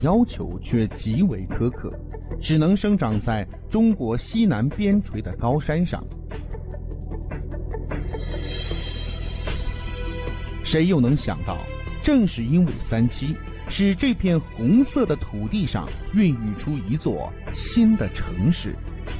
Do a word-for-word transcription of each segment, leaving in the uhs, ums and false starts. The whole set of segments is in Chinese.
要求却极为苛刻，只能生长在中国西南边陲的高山上。谁又能想到，正是因为三七，使这片红色的土地上孕育出一座新的城市。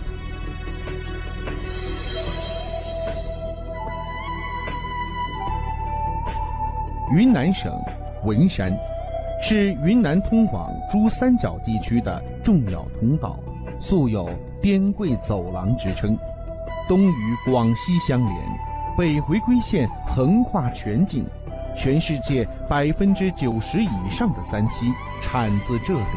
云南省文山是云南通往珠三角地区的重要通道，素有边桂走廊之称。东与广西相连，北回归线横跨全境，全世界百分之九十以上的三七产自这里。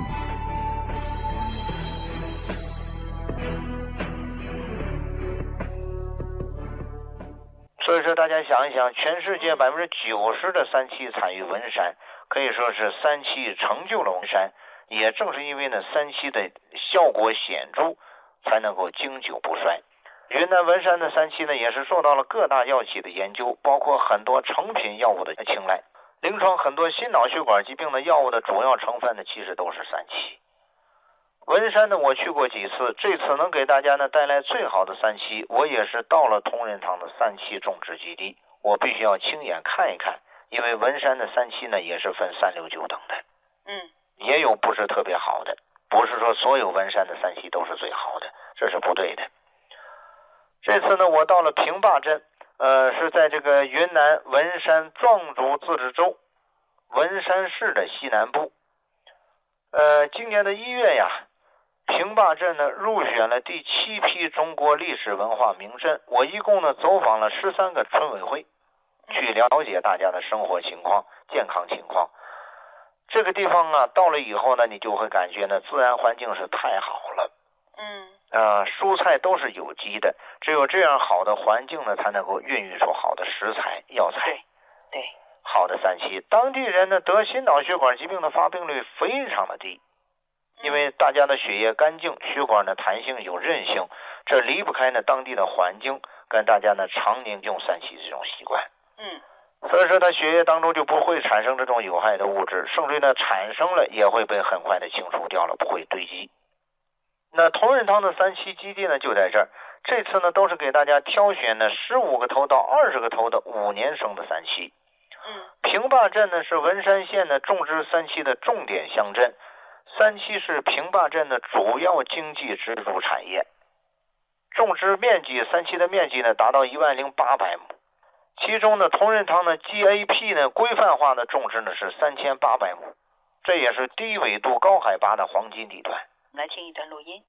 所以说，大家想一想，全世界百分之九十的三七产于文山，可以说是三七成就了文山。也正是因为呢，三七的效果显著，才能够经久不衰。云南文山的三七呢，也是受到了各大药企的研究，包括很多成品药物的青睐。临床很多心脑血管疾病的药物的主要成分呢，其实都是三七。文山呢，我去过几次，这次能给大家呢带来最好的三七，我也是到了同仁堂的三七种植基地，我必须要亲眼看一看，因为文山的三七呢也是分三六九等的， 嗯， 也有不是特别好的，不是说所有文山的三七都是最好的，这是不对的。这次呢，我到了平坝镇，呃，是在这个云南文山藏族自治州文山市的西南部。呃，今年的一月呀，平坝镇呢入选了第七批中国历史文化名镇。我一共呢走访了十三个村委会，去了解大家的生活情况、健康情况。这个地方啊，到了以后呢，你就会感觉呢，自然环境是太好了。 嗯。 啊、呃，蔬菜都是有机的，只有这样好的环境呢，才能够孕育出好的食材、药材。 对。对。 好的三七，当地人呢得心脑血管疾病的发病率非常的低，因为大家的血液干净，血管的弹性有韧性，这离不开呢当地的环境跟大家呢常年用三七这种习惯。 嗯， 所以说他血液当中就不会产生这种有害的物质，甚至呢产生了也会被很快的清除掉了，不会堆积。那同仁堂的三七基地呢就在这儿，这次呢都是给大家挑选呢十五个头到二十个头的五年生的三七。 嗯， 平坝镇呢是文山县的种植三七的重点乡镇，三七是平坝镇的主要经济支柱产业。种植面积，三七的面积呢达到一万零八百亩，其中呢同仁堂的 G A P 呢规范化的种植呢是三千八百亩，这也是低纬度高海拔的黄金地段。 来听一段录音。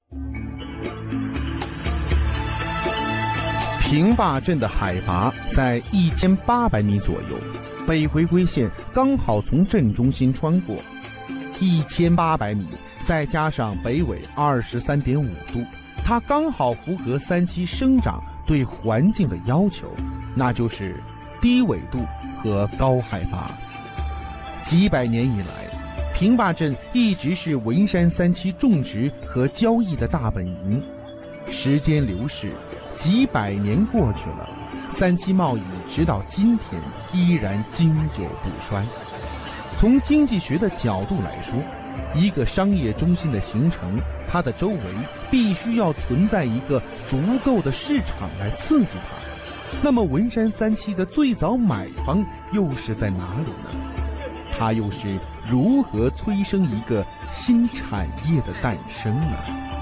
平坝镇的海拔在一千八百米左右，北回归线刚好从镇中心穿过。一千八百米再加上北纬二十三点五度，它刚好符合三七生长对环境的要求，那就是低纬度和高海拔。几百年以来，平坝镇一直是文山三七种植和交易的大本营。时间流逝，几百年过去了，三七贸易直到今天依然经久不衰。从经济学的角度来说，一个商业中心的形成，它的周围必须要存在一个足够的市场来刺激它。那么文山三七的最早买方又是在哪里呢？它又是如何催生一个新产业的诞生呢？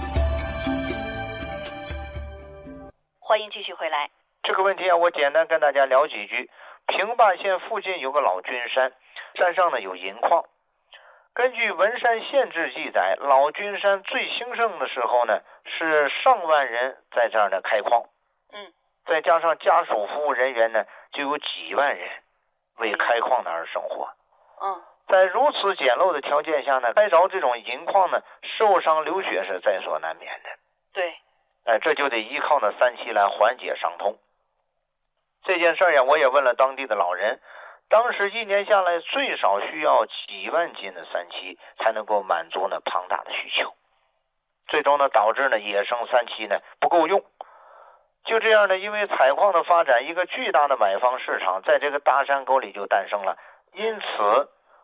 欢迎继续回来。 这个问题啊，我简单跟大家聊几句。平坝县附近有个老君山，山上呢有银矿。根据文山县志记载，老君山最兴盛的时候呢，是上万人在这儿呢开矿。 嗯， 再加上家属服务人员呢，就有几万人为开矿的而生活。 嗯， 在如此简陋的条件下呢，开凿这种银矿呢，受伤流血是在所难免的。 对， 哎，这就得依靠呢三七来缓解伤痛。这件事儿呀，我也问了当地的老人，当时一年下来最少需要几万斤的三七才能够满足呢庞大的需求，最终呢导致呢野生三七呢不够用。就这样呢，因为采矿的发展，一个巨大的买方市场在这个大山沟里就诞生了。因此，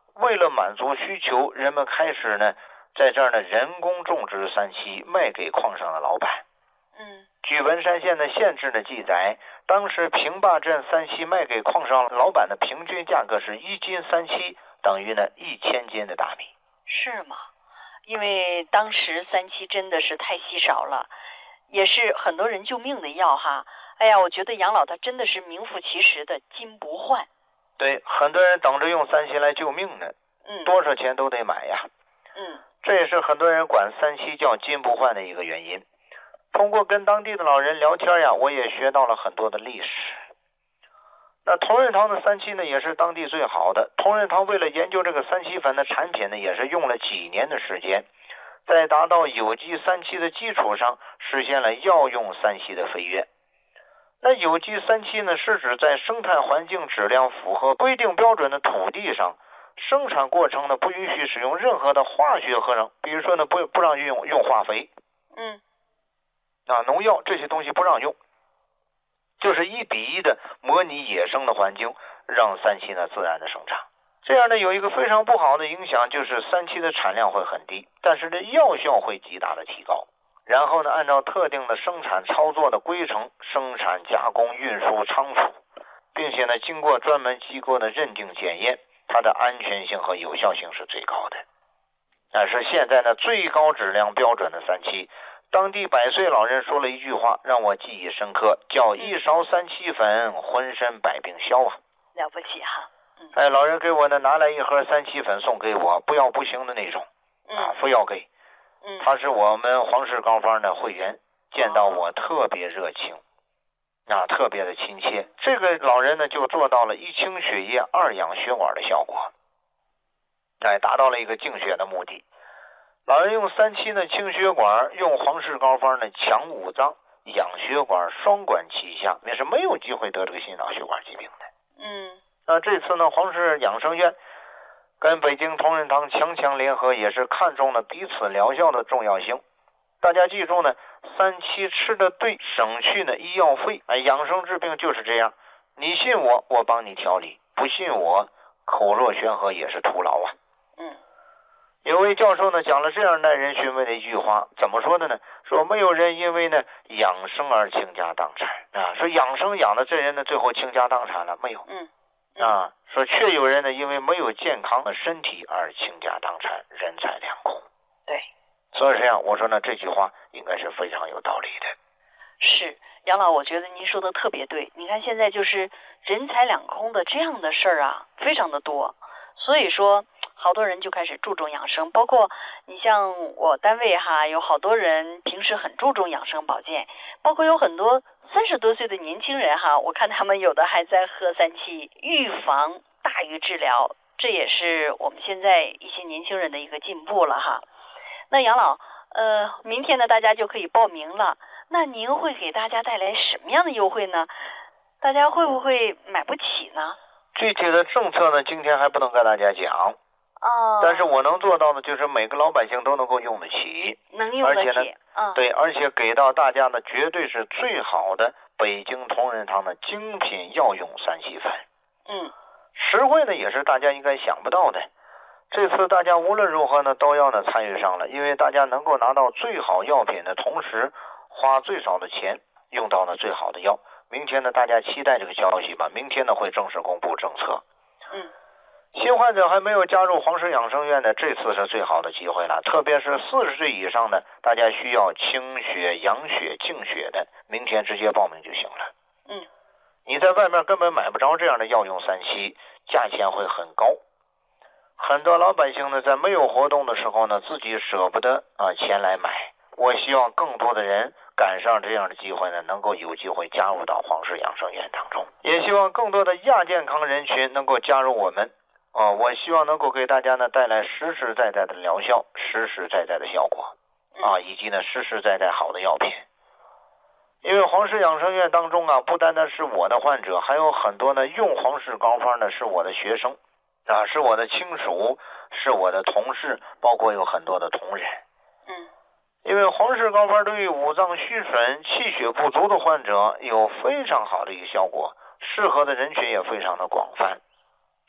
为了满足需求，人们开始呢在这儿呢人工种植三七，卖给矿上的老板。 嗯， 据文山县的县志的记载，当时平坝镇三七卖给矿上老板的平均价格是一斤三七，等于呢一千斤的大米。 是吗？因为当时三七真的是太稀少了，也是很多人救命的药哈。哎呀，我觉得杨老他真的是名副其实的金不换。 对，很多人等着用三七来救命呢， 嗯， 多少钱都得买呀。 嗯， 这也是很多人管三七叫金不换的一个原因。通过跟当地的老人聊天呀，我也学到了很多的历史。那同仁堂的三七呢，也是当地最好的。同仁堂为了研究这个三七粉的产品呢，也是用了几年的时间，在达到有机三七的基础上，实现了药用三七的飞跃。那有机三七呢，是指在生态环境质量符合规定标准的土地上，生产过程呢不允许使用任何的化学合成，比如说呢不不让用用化肥， 嗯， 啊农药这些东西不让用，就是一比一的模拟野生的环境，让三七呢自然的生长。这样呢有一个非常不好的影响，就是三七的产量会很低，但是呢药效会极大的提高。然后呢，按照特定的生产操作的规程生产、加工、运输、仓储，并且呢，经过专门机构的认定检验，它的安全性和有效性是最高的。那是现在呢最高质量标准的三七。当地百岁老人说了一句话，让我记忆深刻，叫一勺三七粉，浑身百病消啊！ 了不起哈。 嗯、哎，老人给我呢拿来一盒三七粉送给我，不要不行的那种，啊，非要给。 嗯， 他是我们黄氏膏方的会员，见到我特别热情，啊，特别的亲切。这个老人呢，就做到了一清血液、二养血管的效果，哎，达到了一个净血的目的。老人用三七呢清血管，用黄氏膏方呢强五脏、养血管，双管齐下，那是没有机会得这个心脑血管疾病的。 嗯， 那这次呢，黄氏养生院跟北京同仁堂强强联合，也是看中了彼此疗效的重要性。大家记住呢，三七吃的对，省去呢医药费。哎，养生治病就是这样，你信我，我帮你调理；不信我，口若悬河也是徒劳啊。 嗯， 有位教授呢讲了这样耐人寻味的一句话，怎么说的呢？说没有人因为呢养生而倾家荡产啊，说养生养的这人呢最后倾家荡产了没有？ 嗯。 啊，说却有人呢，因为没有健康的身体而倾家荡产，人财两空。 对， 所以这样，我说呢，这句话应该是非常有道理的。 是，杨老，我觉得您说的特别对。你看现在就是人财两空的这样的事儿啊，非常的多。所以说，好多人就开始注重养生，包括你像我单位哈，有好多人平时很注重养生保健，包括有很多三十多岁的年轻人哈，我看他们有的还在喝三七，预防大于治疗，这也是我们现在一些年轻人的一个进步了哈。那杨老，呃，明天呢大家就可以报名了，那您会给大家带来什么样的优惠呢？大家会不会买不起呢？ 具体的政策呢，今天还不能跟大家讲。 哦， 但是我能做到的就是每个老百姓都能够用得起， 能用得起， 而且呢， 嗯， 对，而且给到大家的绝对是最好的北京同仁堂的精品药用三七粉。 嗯， 实惠呢也是大家应该想不到的。这次大家无论如何呢都要呢参与上了，因为大家能够拿到最好药品的同时，花最少的钱用到呢最好的药。明天呢大家期待这个消息吧，明天呢会正式公布政策。 嗯。 新患者还没有加入黄氏养生院的，这次是最好的机会了。特别是四十岁以上的，大家需要清血、养血、净血的，明天直接报名就行了。 嗯， 你在外面根本买不着这样的药用三七，价钱会很高。很多老百姓呢，在没有活动的时候呢，自己舍不得啊钱来买。我希望更多的人赶上这样的机会呢，能够有机会加入到黄氏养生院当中。也希望更多的亚健康人群能够加入我们。哦，我希望能够给大家呢带来实实在在的疗效，实实在在的效果啊，以及呢实实在在好的药品。因为黄氏养生院当中啊，不单单是我的患者，还有很多呢用黄氏膏方的是我的学生啊，是我的亲属，是我的同事，包括有很多的同仁。 嗯， 因为黄氏膏方对于五脏虚损、气血不足的患者有非常好的一个效果，适合的人群也非常的广泛。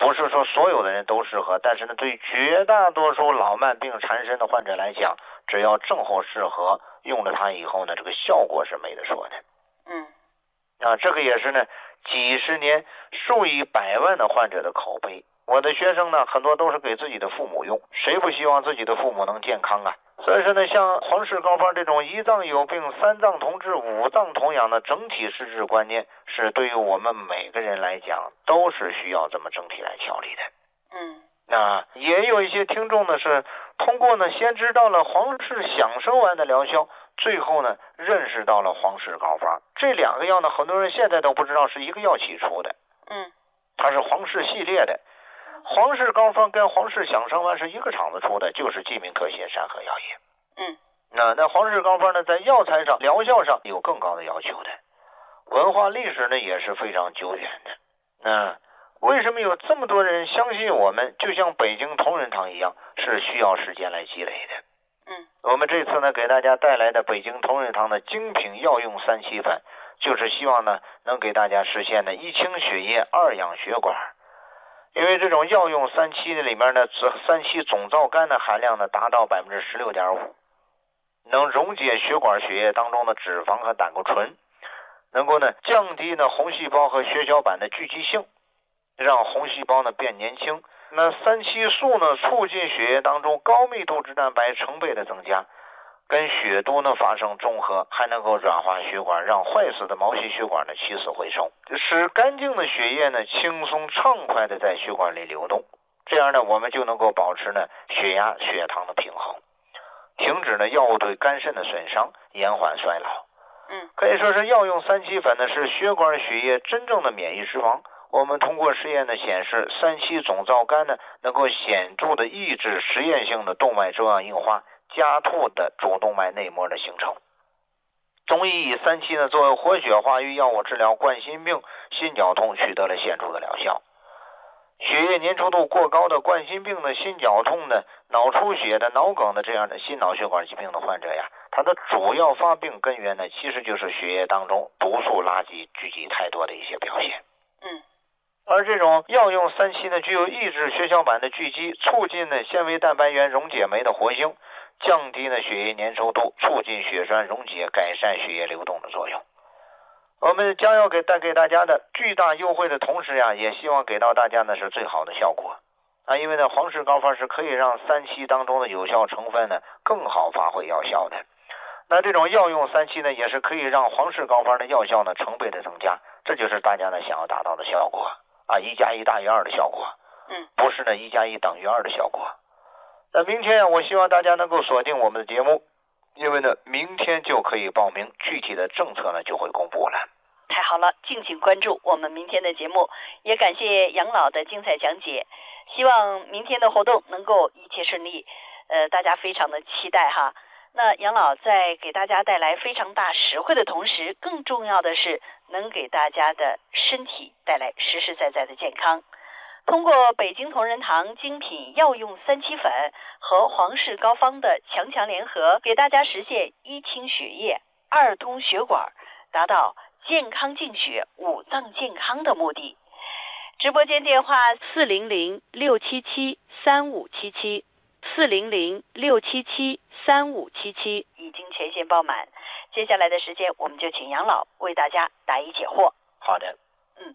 不是说所有的人都适合，但是呢，对绝大多数老慢病缠身的患者来讲，只要正好适合，用了它以后呢，这个效果是没得说的。 嗯， 啊，这个也是呢，几十年、数以百万的患者的口碑。我的学生呢，很多都是给自己的父母用，谁不希望自己的父母能健康啊？所以说呢，像皇氏膏方这种一脏有病、三脏同治、五脏同养的整体施治观念，是对于我们每个人来讲，都是需要这么整体来调理的。 嗯， 啊，也有一些听众呢是通过呢先知道了皇氏享生丸的疗效，最后呢认识到了皇氏膏方。这两个药呢，很多人现在都不知道是一个药企出的。 嗯， 它是皇氏系列的。皇氏膏方跟皇氏享生丸是一个厂子出的，就是济民可写山河药业。 嗯， 那那皇氏膏方呢，在药材上、疗效上有更高的要求的，文化历史呢也是非常久远的。那为什么有这么多人相信我们？就像北京同仁堂一样，是需要时间来积累的。 嗯， 我们这次呢给大家带来的北京同仁堂的精品药用三七粉，就是希望呢能给大家实现呢一清血液、二养血管。因为这种药用三七的里面呢，三七总皂苷的含量呢达到百分之十六点五，能溶解血管血液当中的脂肪和胆固醇，能够呢降低呢红细胞和血小板的聚集性，让红细胞呢变年轻。那三七素呢，促进血液当中高密度脂蛋白成倍的增加，跟血都呢发生中和，还能够软化血管，让坏死的毛细血管呢起死回生，使干净的血液呢轻松畅快的在血管里流动。这样呢，我们就能够保持呢血压、血糖的平衡，停止呢药物对肝肾的损伤，延缓衰老。 嗯， 可以说是药用三七粉呢是血管血液真正的免疫之王。我们通过实验的显示，三七总皂苷呢能够显著的抑制实验性的动脉粥样硬化，加速的主动脉内膜的形成。中医以三七呢作为活血化瘀药物治疗冠心病、心绞痛取得了显著的疗效。血液粘稠度过高的冠心病的、心绞痛的、脑出血的、脑梗的这样的心脑血管疾病的患者呀，它的主要发病根源呢，其实就是血液当中毒素垃圾聚集太多的一些表现。 嗯。 而这种药用三七呢，具有抑制血小板的聚集，促进呢纤维蛋白原溶解酶的活性，降低呢血液粘稠度，促进血栓溶解，改善血液流动的作用。我们将要给带给大家的巨大优惠的同时呀，也希望给到大家呢是最好的效果啊！因为呢，皇氏膏方是可以让三七当中的有效成分呢更好发挥药效的。那这种药用三七呢，也是可以让皇氏膏方的药效呢成倍的增加，这就是大家呢想要达到的效果啊！一加一大于二的效果， 嗯， 不是呢一加一等于二的效果。那明天啊，我希望大家能够锁定我们的节目，因为呢，明天就可以报名，具体的政策呢就会公布了。 太好了，敬请关注我们明天的节目，也感谢杨老的精彩讲解。希望明天的活动能够一切顺利，呃，大家非常的期待哈。那杨老在给大家带来非常大实惠的同时，更重要的是能给大家的身体带来实实在在的健康。通过北京同仁堂精品药用三七粉和皇氏膏方的强强联合，给大家实现一清血液、二通血管，达到健康净血、五脏健康的目的。直播间电话四零零六七七三五七七，四零零六七七三五七七已经全线爆满。接下来的时间，我们就请杨老为大家答疑解惑。 好的。 嗯。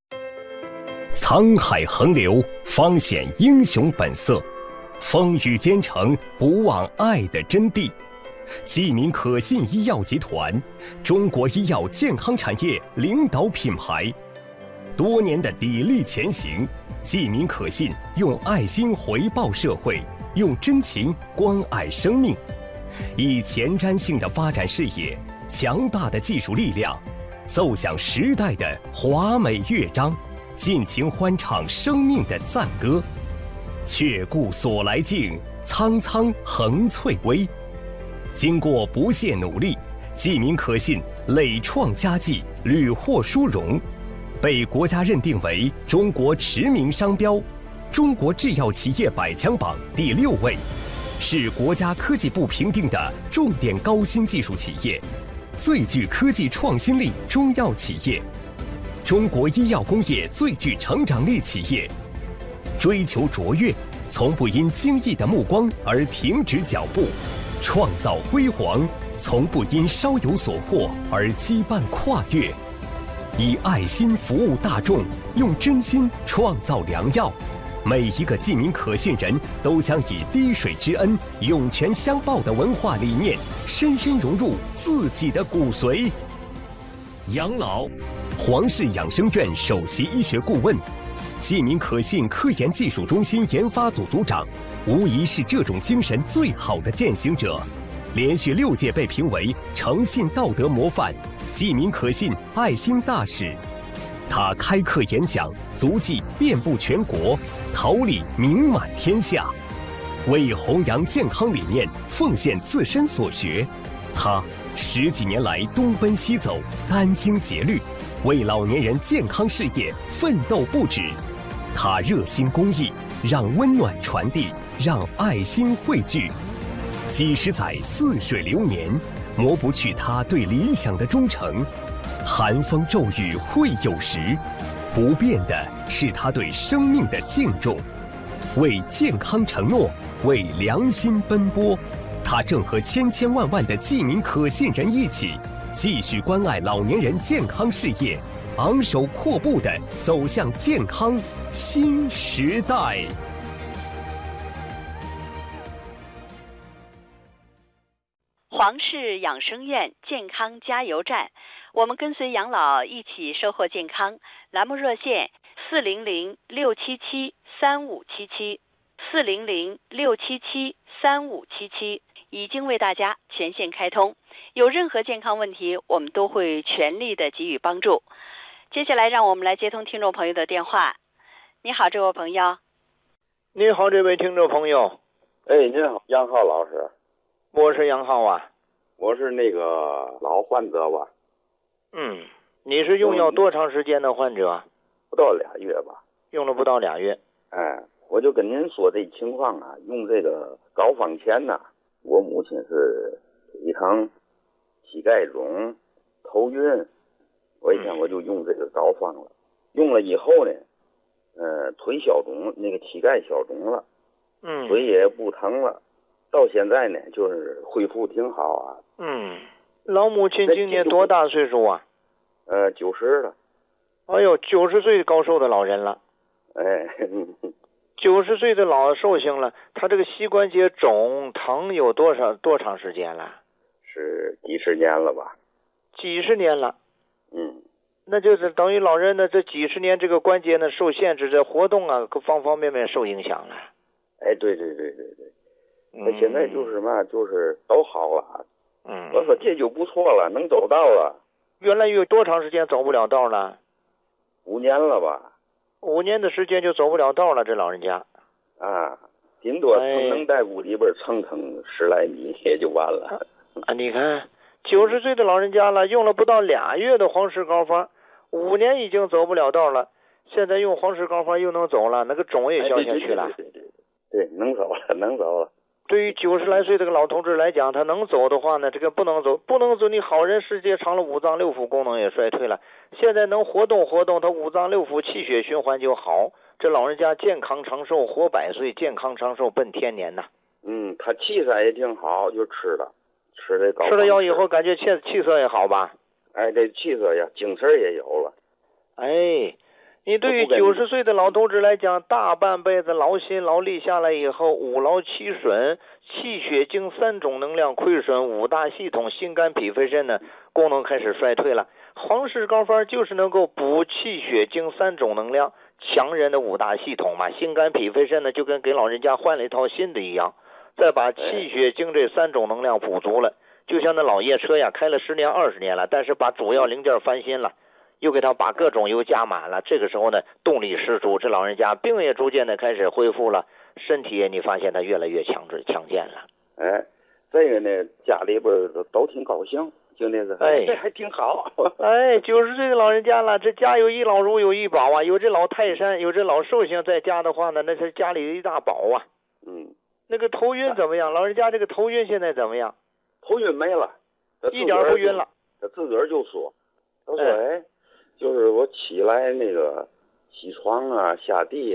沧海横流，方显英雄本色；风雨兼程，不忘爱的真谛。济民可信医药集团，中国医药健康产业领导品牌，多年的砥砺前行。济民可信用爱心回报社会，用真情关爱生命，以前瞻性的发展视野、强大的技术力量，奏响时代的华美乐章，尽情欢唱生命的赞歌。却顾所来径，苍苍横翠微。经过不懈努力，济民可信累创佳绩，屡获殊荣，被国家认定为中国驰名商标、中国制药企业百强榜第六位，是国家科技部评定的重点高新技术企业、最具科技创新力中药企业、中国医药工业最具成长力企业、 追求卓越，从不因惊异的目光而停止脚步；创造辉煌，从不因稍有所获而羁绊跨越。以爱心服务大众，用真心创造良药。每一个济民可信人都将以滴水之恩、涌泉相报的文化理念，深深融入自己的骨髓。养老，黄氏养生院首席医学顾问，济民可信科研技术中心研发组组长，无疑是这种精神最好的践行者。连续六届被评为诚信道德模范、济民可信爱心大使。他开课演讲，足迹遍布全国，桃李名满天下。为弘扬健康理念，奉献自身所学。他十几年来东奔西走，殚精竭虑，为老年人健康事业奋斗不止。他热心公益，让温暖传递，让爱心汇聚。几十载似水流年，磨不去他对理想的忠诚。寒风骤雨会有时，不变的是他对生命的敬重。为健康承诺，为良心奔波，他正和千千万万的济民可信人一起，继续关爱老年人健康事业，昂首阔步地走向健康新时代。 黄氏养生院健康加油站，我们跟随养老一起收获健康。栏目热线四零零六七七三五七七，四零零六七七三五七七已经为大家全线开通。有任何健康问题，我们都会全力的给予帮助。接下来，让我们来接通听众朋友的电话。你好，这位朋友。 你好，这位听众朋友。 哎，您好，杨浩老师。 我是杨浩啊。 我是那个老患者吧。 嗯，你是用药多长时间的患者？ 不到俩月吧。 用了不到俩月。 哎，我就跟您说这情况啊，用这个膏方前呢，我母亲是腿疼、膝盖肿、头晕，我一天我就用这个膏方了。用了以后呢，呃，腿消肿，那个膝盖消肿了， 嗯， 腿也不疼了。到现在呢，就是恢复挺好啊。 嗯，老母亲今年多大岁数啊？ 呃，九十了。 哎呦，九十岁高寿的老人了。 哎， 九十岁的老寿星了，他这个膝关节肿疼有多少多长时间了？ 是几十年了吧？ 几十年了。 嗯， 那就是等于老人呢，这几十年这个关节呢受限制，这活动啊各方方面面受影响了。 哎，对对对对对。那现在就是嘛，就是都好了。 嗯， 我说这就不错了，能走道了。 原来有多长时间走不了道了？ 五年了吧？ 五年的时间就走不了道了，这老人家。 啊，顶多撑能在屋里边蹭蹭十来米也就完了。 啊，你看，九十岁的老人家了，用了不到俩月的黄石膏方，五年已经走不了道了。现在用黄石膏方又能走了，那个肿也消下去了。 哎、对, 对, 对, 对, 对, 对，能走了，能走了。 对于九十来岁这个老同志来讲，他能走的话呢，这个不能走，不能走，你好人时间长了，五脏六腑功能也衰退了。现在能活动活动，他五脏六腑气血循环就好。这老人家健康长寿，活百岁，健康长寿奔天年呐。 嗯，他气色也挺好，就吃了，吃这膏。 吃了药以后，感觉气气色也好吧？ 哎，这气色呀，精神也有了。 哎。你对于九十岁的老同志来讲，大半辈子劳心劳力下来以后，五劳七损，气血精三种能量亏损，五大系统心肝脾肺肾呢功能开始衰退了。黄石膏方就是能够补气血精三种能量，强人的五大系统嘛，心肝脾肺肾呢就跟给老人家换了一套新的一样，再把气血精这三种能量补足了，就像那老爷车呀，开了十年二十年了，但是把主要零件翻新了。又给他把各种油加满了，这个时候呢，动力十足，这老人家病也逐渐的开始恢复了，身体你发现他越来越强壮强健了。 哎，这个呢，家里边都都挺高兴，就那个， 哎， 这还挺好。 哎，九十岁的老人家了，这家有一老如有一宝啊，有这老泰山，有这老寿星在家的话呢，那是家里的一大宝啊。 嗯， 那个头晕怎么样？老人家这个头晕现在怎么样？ 头晕没了， 一点不晕了。 他自个儿就说，他说，哎。就是我起来那个起床啊下地啊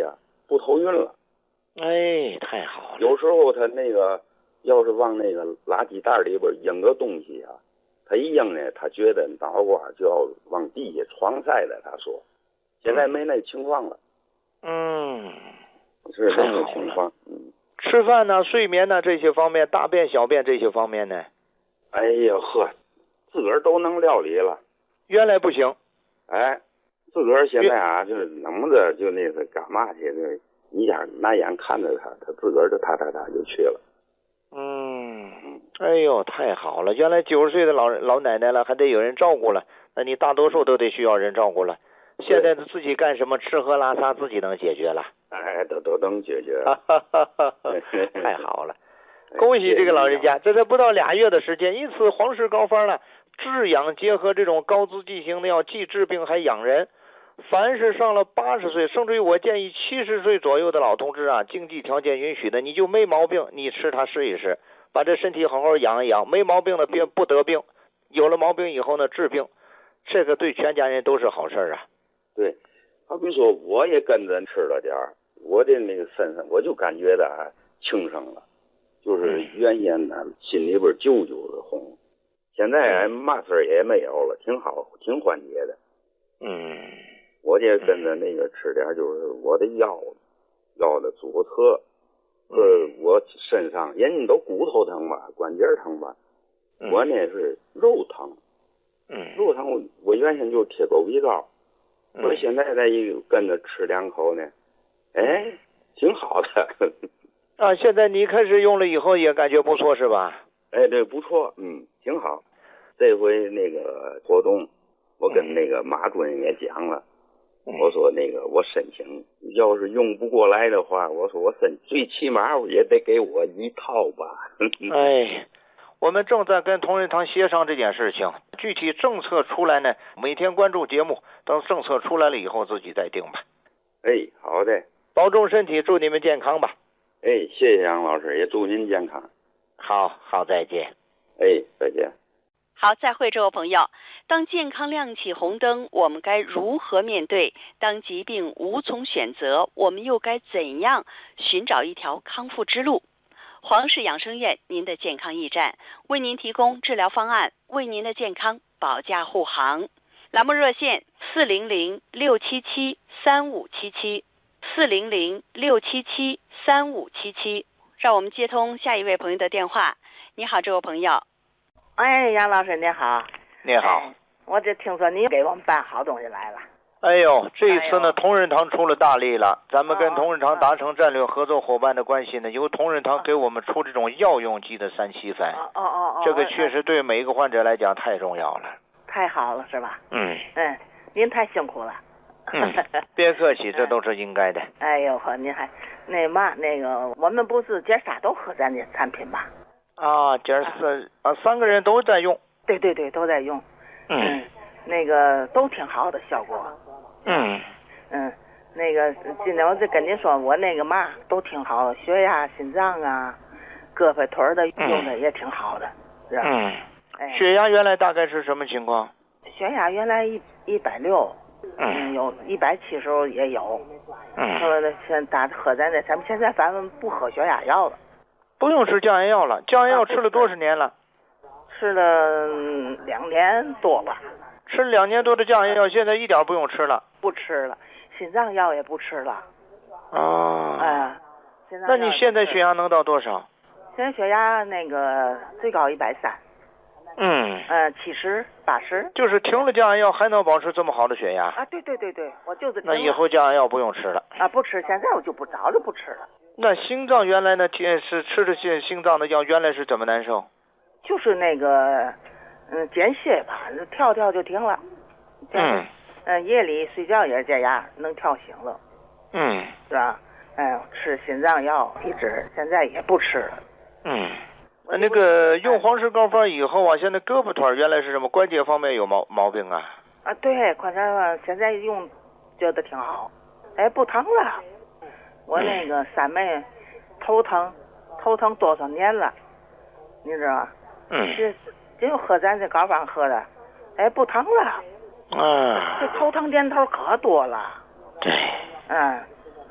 不头晕了。 哎，太好了。 有时候他那个要是往那个垃圾袋里边扔个东西啊，他一扔呢，他觉得脑瓜就要往地下床塞的。他说，现在没那情况了。 嗯， 是这种情况。嗯， 吃饭呢、睡眠呢这些方面，大便、小便这些方面呢， 哎呀呵，自个儿都能料理了。 原来不行。 哎，自个儿现在啊，就是怎么的，就那个干嘛去？就你眼拿眼看着他，他自个儿就他他他就去了。 嗯，哎呦，太好了！原来九十岁的老老奶奶了，还得有人照顾了。那你大多数都得需要人照顾了。现在自己干什么，吃喝拉撒自己能解决了。 哎，都都能解决。 太好了，恭喜这个老人家！这才不到俩月的时间，一次黄氏膏方呢，治养结合这种高资剂型的药，既治病还养人。凡是上了八十岁，甚至于我建议七十岁左右的老同志啊，经济条件允许的，你就没毛病，你吃它试一试，把这身体好好养一养。没毛病的病不得病，有了毛病以后呢治病，这个对全家人都是好事啊。 对，好比说我也跟着吃了点儿，我的那个身上我就感觉的啊轻省了，就是原先呢心里边揪揪的红，现在嘛事儿也没有了，挺好，挺缓解的。 嗯。 我也跟着那个吃点，就是我的腰腰的左侧，呃，我身上人家都骨头疼吧，关节疼吧，我呢是肉疼， 嗯， 肉疼我我原先就贴狗皮膏，我现在再一跟着吃两口呢，哎，挺好的。 啊，现在你开始用了以后也感觉不错是吧？ 哎，对，不错，嗯，挺好。这回那个活动，我跟那个马主任也讲了。我说那个我申请，要是用不过来的话，我说我申最起码也得给我一套吧。 哎，我们正在跟同仁堂协商这件事情，具体政策出来呢，每天关注节目，等政策出来了以后自己再定吧。 哎，好的， 保重身体，祝你们健康吧。 哎，谢谢杨老师，也祝您健康。 好好，再见。 哎，再见。 好，再会，这位朋友。当健康亮起红灯，我们该如何面对？当疾病无从选择，我们又该怎样寻找一条康复之路？黄氏养生院，您的健康驿站，为您提供治疗方案，为您的健康保驾护航。栏目热线四零零六七七三五七七，四零零六七七三五七七。让我们接通下一位朋友的电话。你好，这位朋友。 哎，杨老师你好。 你好。 哎，我这听说你给我们办好东西来了。 哎呦，这一次呢， 哎、 同仁堂出了大力了。咱们跟同仁堂达成战略合作伙伴的关系呢，由同仁堂给我们出这种药用级的三七粉。 哦哦哦。 这个确实对每一个患者来讲太重要了。 太好了，是吧？ 嗯。 嗯，您太辛苦了。 嗯，别客气，这都是应该的。 哎呦呵，您还那嘛那个，我们不是姐仨都喝咱这产品吧？ 啊，姐儿四啊，三个人都在用。 对对对，都在用。 嗯。 嗯，那个都挺好的效果。 嗯。 嗯，那个今天我就跟您说，我那个嘛都挺好，血压、心脏啊，胳膊腿儿的用的也挺好的，是吧？ 嗯。 哎， 血压原来大概是什么情况？ 血压原来一一百六，嗯，有一百七时候也有。 嗯。 说的现大喝咱这，咱们现在反正不喝血压药了。 不用吃降压药了，降压药吃了多少年了？ 吃了两年多吧。 吃了两年多的降压药，现在一点不用吃了。 不吃了，心脏药也不吃了。 哦。 哎，心脏那你现在血压能到多少？ 现在血压那个最高一百三。 嗯。 呃，七十、八十。 就是停了降压药还能保持这么好的血压？ 啊，对对对对，我就是停那了。 以后降压药不用吃了。 啊，不吃，现在我就不早就不吃了。 那心脏原来呢？是吃的心心脏的药，原来是怎么难受？ 就是那个，嗯，间歇吧，跳跳就停了。 嗯。 嗯，夜里睡觉也是这样，能跳醒了。 嗯。 是吧？哎，吃心脏药一直，现在也不吃了。 嗯。那个用黄氏膏方以后啊，现在胳膊腿原来是什么关节方面有毛毛病啊？ 啊，对，关节现在用觉得挺好，哎，不疼了。我那个三妹头疼，头疼多少年了，你知道吗？ 嗯。 这就喝咱这膏方喝的，哎，不疼了。 啊。 这头疼点头可多了。 对。 嗯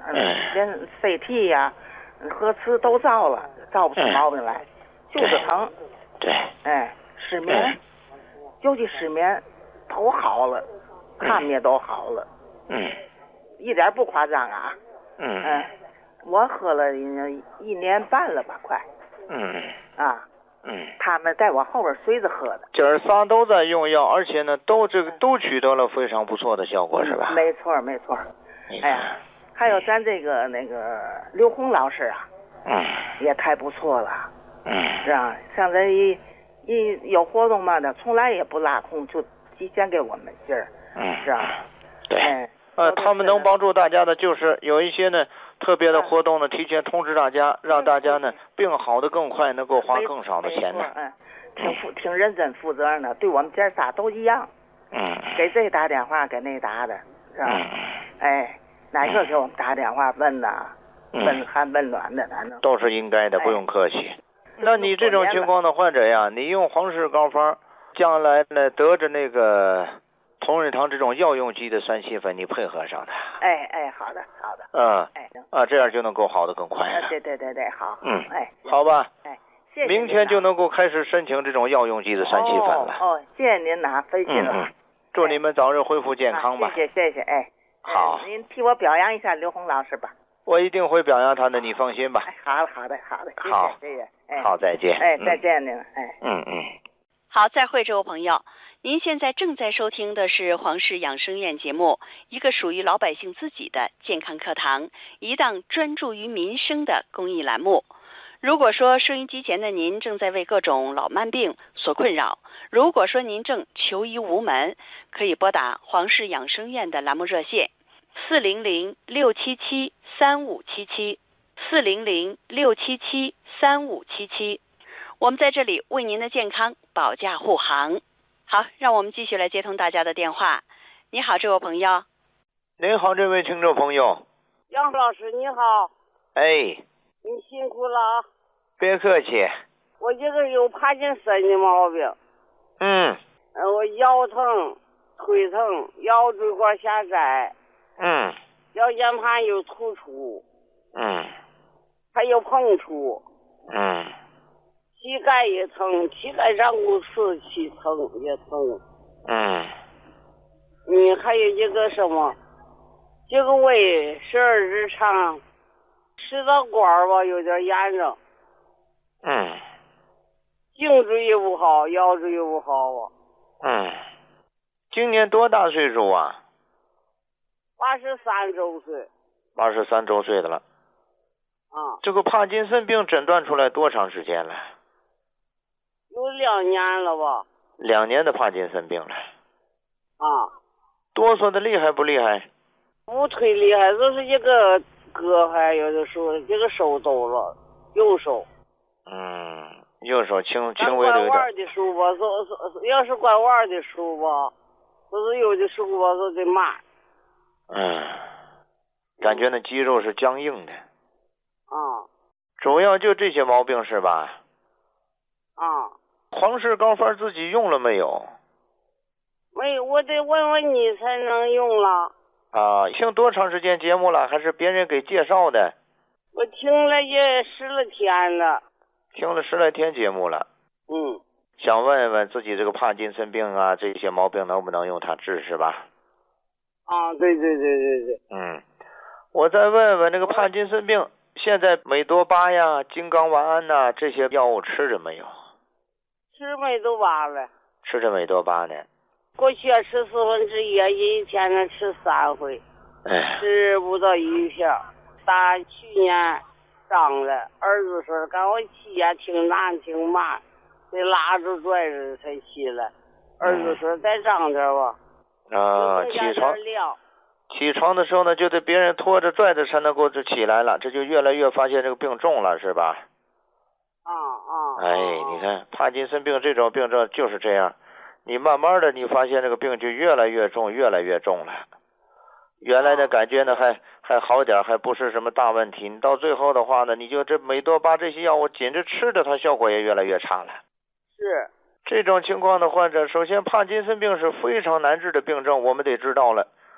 嗯，连 C T 呀、核磁都照了，照不出毛病来，就是疼。 对。 哎，失眠，尤其失眠都好了，他们也都好了。 嗯。 一点不夸张啊。 嗯。 嗯，我喝了已经一年半了吧，快。 嗯。 啊。 嗯， 他们在我后边随着喝的， 这儿仨都在用药，而且呢，都这个都取得了非常不错的效果，是吧？ 没错，没错。哎呀，还有咱这个那个刘红老师啊， 嗯， 也太不错了， 嗯， 是吧？像咱一一有活动嘛的，从来也不拉空，就提前给我们信儿， 嗯， 是吧？ 对， 哎、 呃，他们能帮助大家的，就是有一些呢。特别的活动呢，提前通知大家，让大家呢病好的更快，能够花更少的钱呢。 嗯，挺负挺认真负责任的，对我们姐仨都一样。 嗯。 给这打电话，给那打的，是吧？ 嗯。 哎，哪个给我们打电话问呐？问寒问暖的，反正都是应该的，不用客气。那你这种情况的患者呀，你用黄氏膏方，将来呢得着那个同仁堂这种药用级的三七粉，你配合上它。 哎哎，好的好的。 嗯。 哎行。 啊，这样就能够好的更快了。 对对对对，好。 嗯。 哎。 好吧。 哎，谢谢。 明天就能够开始申请这种药用级的三七粉了。 哦，哦谢谢您呐，费心了。 嗯嗯。祝你们早日恢复健康吧。 谢谢谢谢，哎。 好。 您替我表扬一下刘红老师吧。 我一定会表扬他的，你放心吧。 哎，好好的好的，谢谢好， 谢谢。哎， 好，再见。 哎，再见您，哎。 嗯嗯。 好，再会，这位朋友。您现在正在收听的是黄氏养生院节目，一个属于老百姓自己的健康课堂，一档专注于民生的公益栏目。如果说收音机前的您正在为各种老慢病所困扰，如果说您正求医无门，可以拨打黄氏养生院的栏目热线四零零六七七三五七七四零零六七七三五七七，我们在这里为您的健康保驾护航。好，让我们继续来接通大家的电话。你好，这位朋友。 您好，这位听众朋友。 杨老师你好。 哎。 你辛苦了啊。 别客气。 我这个有帕金森的毛病。 嗯。 呃，我腰疼、腿疼、腰椎管狭窄。 嗯。 腰间盘有突出。 嗯。 还有碰触。 嗯。 膝盖也疼，膝盖上骨刺气疼也疼。 嗯。 嗯，还有这个什么，这个胃十二指肠食道管吧有点炎症。 嗯。 颈椎也不好，腰椎也不好啊。 嗯。今年多大岁数啊？ 八十三周岁。 八十三周岁的了。 啊。 这个帕金森病诊断出来多长时间了？ 有两年了吧。 两年的帕金森病了。 啊。 哆嗦的厉害不厉害？ 不忒厉害，就是这个胳还有的时候这个手抖了，右手。 嗯，右手轻轻微的有点。 拐弯的时候吧，说说要是拐弯的时候吧，就是有的时候吧，就得慢。 嗯，感觉那肌肉是僵硬的。 啊。 主要就这些毛病是吧？ 啊。 黄氏膏方自己用了没有？ 没有，我得问问你才能用了。 啊，听多长时间节目了？还是别人给介绍的？ 我听了也十来天了。 听了十来天节目了。 嗯。 想问问自己这个帕金森病啊，这些毛病能不能用它治是吧？ 啊，对对对对对。 嗯，我再问问那个帕金森病，现在美多巴呀、金刚丸胺呐这些药物吃着没有？ 吃美多巴了。 吃着美多巴呢。 过去吃四分之一，一天能吃三回。 哎。 吃不到一片。打去年长了，儿子说赶我骑呀挺难挺慢，得拉着拽着才起来。儿子说再长点吧。 啊，起床。起床的时候呢，就得别人拖着拽着才能够就起来了，这就越来越发现这个病重了，是吧？ 啊啊。 哎，你看帕金森病这种病症就是这样，你慢慢的你发现这个病就越来越重，越来越重了。原来的感觉呢还还好点，还不是什么大问题。你到最后的话呢，你就这美多巴这些药物紧着吃的，它效果也越来越差了。 是。 这种情况的患者，首先帕金森病是非常难治的病症，我们得知道了。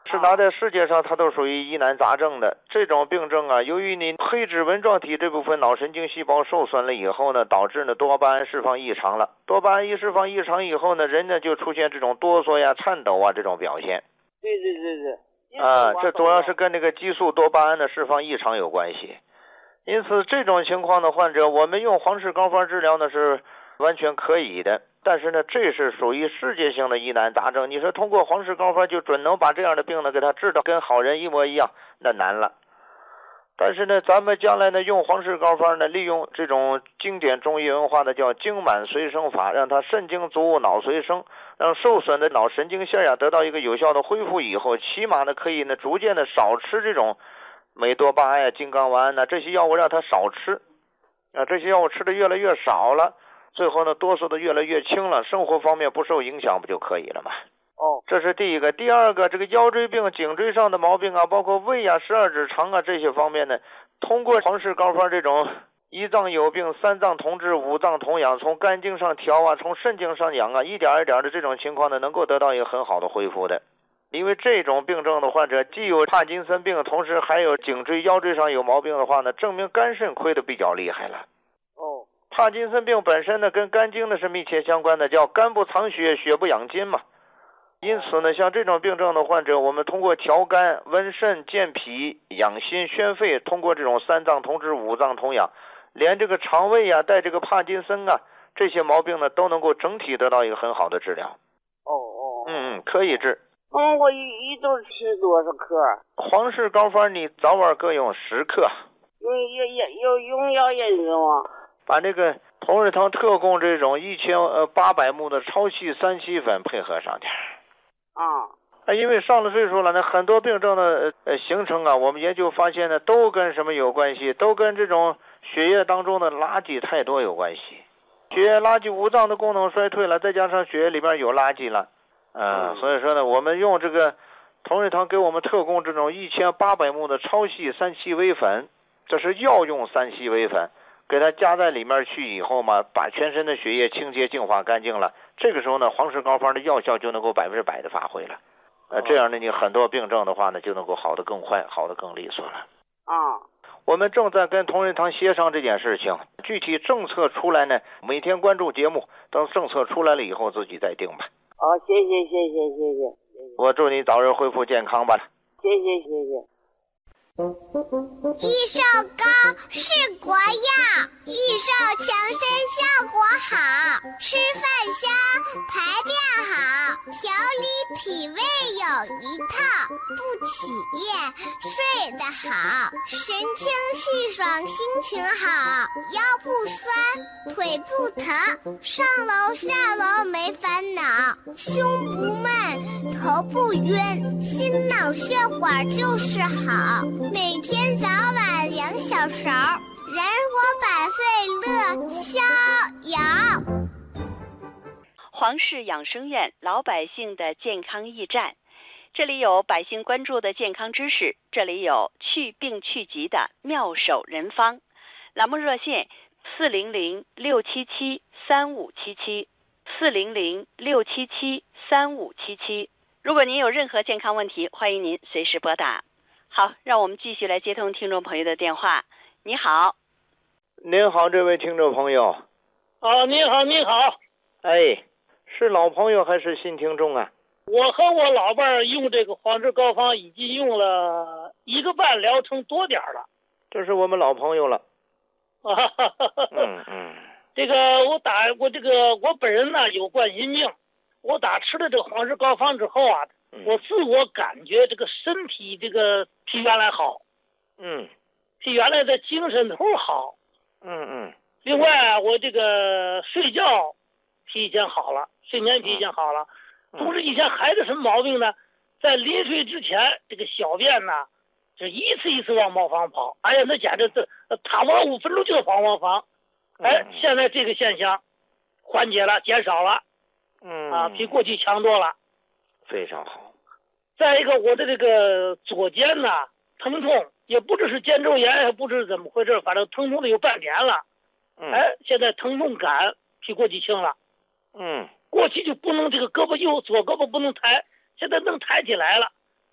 是拿在世界上它都属于疑难杂症的。这种病症啊，由于你黑质纹状体这部分脑神经细胞受损了以后呢，导致呢多巴胺释放异常了。多巴胺一释放异常以后呢，人呢就出现这种哆嗦呀、颤抖啊这种表现。 对对对对。 啊，这主要是跟那个激素多巴胺的释放异常有关系。因此这种情况的患者，我们用黄氏膏方治疗呢是完全可以的。但是呢，这是属于世界性的疑难杂症。你说通过黄氏膏方就准能把这样的病呢给他治到跟好人一模一样，那难了。但是呢，咱们将来呢用黄氏膏方呢，利用这种经典中医文化的叫精满随生法，让他肾精足，脑随生，让受损的脑神经线呀得到一个有效的恢复以后，起码呢可以呢逐渐的少吃这种美多巴胺呀、金刚丸呐这些药物，让他少吃啊，这些药物吃的越来越少了。最后呢，哆嗦的越来越轻了，生活方面不受影响不就可以了吗？ 哦， 这是第一个。第二个，这个腰椎病、颈椎上的毛病啊，包括胃啊、十二指肠啊这些方面呢，通过黄氏膏方这种一脏有病、三脏同治、五脏同养，从肝经上调啊，从肾经上养啊，一点一点的这种情况呢，能够得到一个很好的恢复的。因为这种病症的患者既有帕金森病，同时还有颈椎、腰椎上有毛病的话呢，证明肝肾亏得比较厉害了。 哦。 帕金森病本身呢跟肝经呢是密切相关的，叫肝不藏血，血不养筋嘛。因此呢，像这种病症的患者，我们通过调肝、温肾、健脾、养心、宣肺，通过这种三脏同治、五脏同养，连这个肠胃啊、带这个帕金森啊这些毛病呢，都能够整体得到一个很好的治疗。 哦哦。 嗯嗯，可以治。 嗯，我一一周吃多少克？ 黄氏膏方你早晚各用十克。 用药有用药引子吗？ 把这个同仁堂特供这种一千呃八百目的超细三七粉配合上点。 啊。 因为上了岁数了，那很多病症的呃形成啊，我们研究发现呢，都跟什么有关系？都跟这种血液当中的垃圾太多有关系。血液垃圾，五脏的功能衰退了，再加上血液里边有垃圾了，呃、嗯，所以说呢，我们用这个同仁堂给我们特供这种一千八百目的超细三七微粉，这是药用三七微粉。给它加在里面去以后嘛，把全身的血液清洁净化干净了，这个时候呢，黄氏膏方的药效就能够百分之百的发挥了。呃，这样呢，你很多病症的话呢，就能够好得更快，好得更利索了。 啊， 我们正在跟同仁堂协商这件事情，具体政策出来呢，每天关注节目，等政策出来了以后自己再定吧。 好，谢谢谢谢谢谢。 我祝你早日恢复健康吧。 谢谢谢谢。 益寿膏是国药，益寿强身效果好，吃饭香，排便好，调理脾胃有一套，不起夜，睡得好，神清气爽，心情好，腰不酸，腿不疼，上楼下楼没烦恼，胸不闷，头不晕，心脑血管就是好。每天早晚两小勺，人活百岁乐逍遥。 黄氏养生院老百姓的健康驿站，这里有百姓关注的健康知识，这里有去病去疾的妙手人方。栏目热线四零零六七七三五七七四零零六七七三五七七。如果您有任何健康问题，欢迎您随时拨打。好，让我们继续来接通听众朋友的电话。你好。 您好，这位听众朋友。 啊，您好，您好。 哎，是老朋友还是新听众啊？ 我和我老伴儿用这个黄氏膏方已经用了一个半疗程多点儿了。 这是我们老朋友了。 啊哈哈哈哈。 嗯嗯。 这个我打我这个我本人呢有冠心病，我打吃了这个黄氏膏方之后啊。我自我感觉这个身体这个比原来好， 嗯， 比原来的精神头好， 嗯嗯。 另外，我这个睡觉比以前好了，睡眠比以前好了。同时，以前还是什么毛病呢？在临睡之前，这个小便呢，就一次一次往茅房跑。哎呀，那简直是躺不到五分钟就跑茅房。哎，现在这个现象缓解了，减少了， 嗯啊，比过去强多了。 非常好。 再一个，我的这个左肩呢疼痛，也不知是肩周炎，也不知是怎么回事，反正疼痛了有半年了。 嗯。 哎，现在疼痛感比过去轻了。 嗯。 过去就不能这个胳膊右左胳膊不能抬，现在能抬起来了。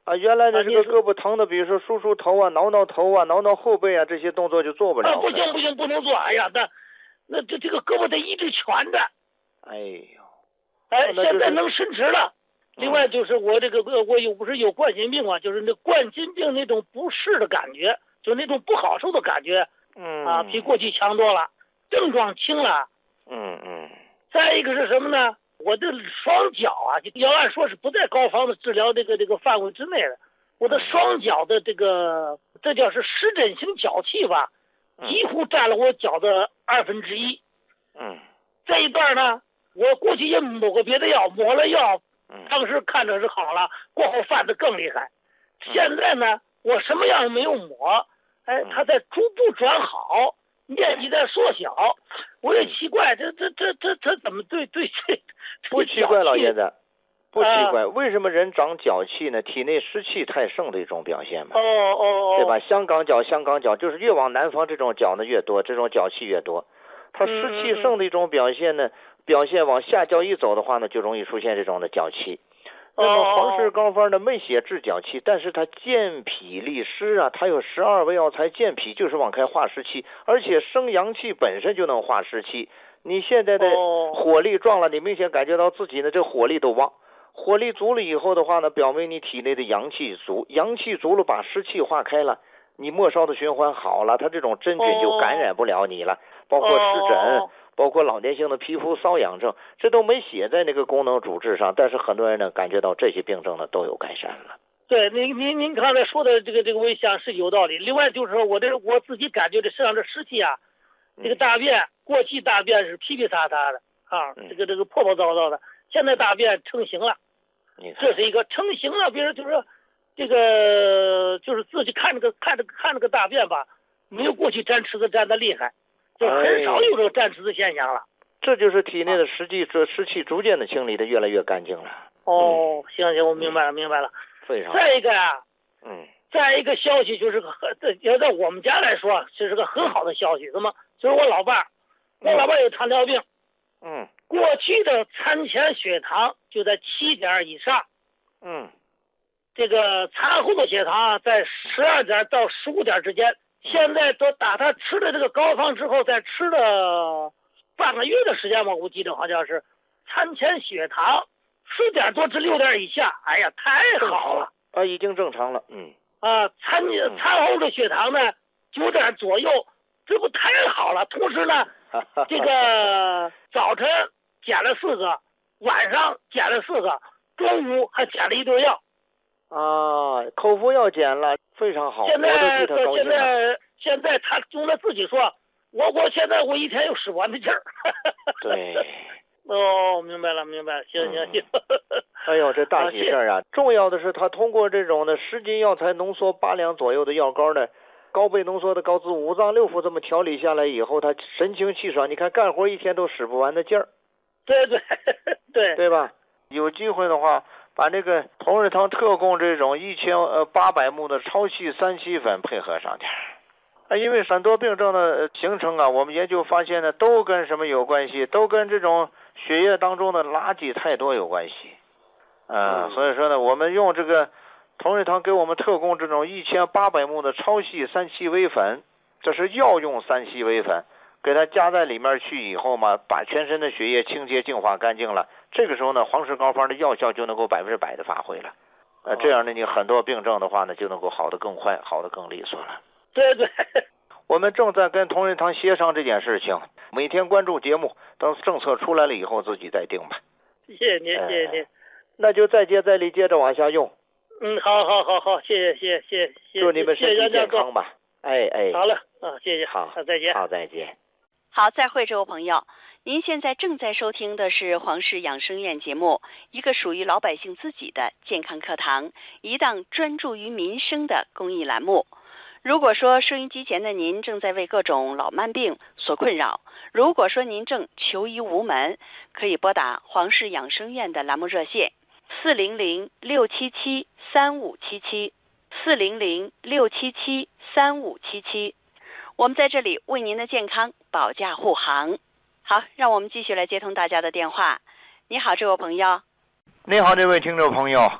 啊，原来的这个胳膊疼的，比如说梳梳头啊、挠挠头啊、挠挠后背啊，这些动作就做不了。 啊，不行不行，不能做。哎呀，那那这这个胳膊得一直蜷着。 哎呦， 哎，现在能伸直了。另外就是我这个我有不是有冠心病嘛，就是那冠心病那种不适的感觉，就那种不好受的感觉， 嗯啊，比过去强多了，症状轻了。 嗯嗯。 再一个是什么呢？我的双脚啊，要按说是不在高方的治疗这个这个范围之内的。我的双脚的这个这叫是湿疹性脚气吧，几乎占了我脚的二分之一。 嗯。 这一段呢，我过去也抹过别的药，抹了药。当时看着是好了，过后犯的更厉害。现在呢，我什么样也没有抹，哎，它在逐步转好，面积在缩小。我也奇怪，这这这这这怎么对对这？ 不奇怪，老爷子，不奇怪。为什么人长脚气呢？体内湿气太盛的一种表现嘛。 哦哦哦， 对吧？香港脚，香港脚，就是越往南方这种脚呢越多，这种脚气越多。它湿气盛的一种表现呢。表现往下焦一走的话呢，就容易出现这种的脚气。那么黄氏膏方呢，没写治脚气，但是它健脾利湿啊，它有十二味药材，健脾就是往开化湿气，而且生阳气本身就能化湿气。你现在的火力壮了，你明显感觉到自己呢这火力都旺，火力足了以后的话呢，表明你体内的阳气足，阳气足了把湿气化开了，你末梢的循环好了，它这种真菌就感染不了你了，包括湿疹。包括老年性的皮肤瘙痒症，这都没写在那个功能主治上，但是很多人呢感觉到这些病症呢都有改善了。 对，您您您刚才说的这个这个我想是有道理。另外就是说我这我自己感觉这身上这湿气啊，这个大便过去大便是噼噼嚓嚓的啊，这个这个破破糟糟的，现在大便成型了，这是一个成型了。比如就是说这个就是自己看这个看这个看这个大便吧，没有过去沾池子沾的厉害。就很少有这个沾池子现象了， 这就是体内的湿气这湿气逐渐的清理的越来越干净了。 哦，行行，我明白了，明白了。 非常。 再一个啊， 嗯， 再一个消息就是个很，要在我们家来说，这是个很好的消息。什么？就是我老伴儿，我老伴儿有糖尿病， 嗯， 过去的餐前血糖就在七点以上， 嗯， 这个餐后的血糖在十二点到十五点之间。现在都打他吃了这个膏方之后，再吃了半个月的时间吧，我记得好像是餐前血糖四点多至六点以下，哎呀，太好了啊，已经正常了，嗯啊，餐餐后的血糖呢九点左右，这不太好了。同时呢，这个早晨减了四个，晚上减了四个，中午还减了一顿药。 啊，口服药减了，非常好。 现在我都替他高兴了。 现在现在他用他自己说，我我现在我一天有使不完的劲儿。 对。 哦，明白了，明白了，行行行。 嗯、哎呦，这大喜事儿啊！重要的是，他通过这种的十斤药材浓缩八两左右的药膏呢，高倍浓缩的高滋五脏六腑这么调理下来以后，他神清气爽，你看干活一天都使不完的劲儿。 对对对。 对吧？有机会的话。把这个同仁堂特供这种一千呃八百目的超细三七粉配合上点啊，因为很多病症的形成啊，我们研究发现呢，都跟什么有关系？都跟这种血液当中的垃圾太多有关系。啊、嗯，所以说呢，我们用这个同仁堂给我们特供这种一千八百目的超细三七微粉，这是药用三七微粉。给它加在里面去以后嘛，把全身的血液清洁净化干净了，这个时候呢，黄氏膏方的药效就能够百分之百的发挥了。呃，这样呢，你很多病症的话呢，就能够好得更快，好得更利索了。 对对。 我们正在跟同仁堂协商这件事情，每天关注节目，等政策出来了以后自己再定吧。 谢谢您，谢谢您。呃、 那就再接再厉，接着往下用。 嗯，好好好好，谢谢谢谢谢谢。 祝你们身体健康吧。哎哎。 好了，啊，谢谢。 好， 再见。 好，再见。 好，再会，这位朋友，您现在正在收听的是黄氏养生院节目，一个属于老百姓自己的健康课堂，一档专注于民生的公益栏目。如果说收音机前的您正在为各种老慢病所困扰，如果说您正求医无门，可以拨打黄氏养生院的栏目热线四零零六七七三五七七四零零六七七三五七七。我们在这里为您的健康保驾护航。好，让我们继续来接通大家的电话。你好，这位朋友。 你好，这位听众朋友。